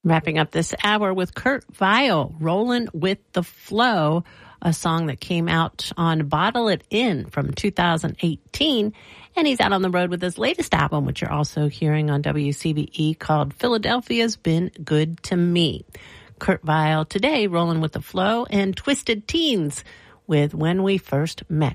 Wrapping up this hour with Kurt Vile, Rollin' with the Flow, a song that came out on Bottle It In from 2018. And he's out on the road with his latest album, which you're also hearing on WCBE, called Philadelphia's Been Good to Me. Kurt Vile today, Rollin' with the Flow, and Twisted Teens with When We First Met.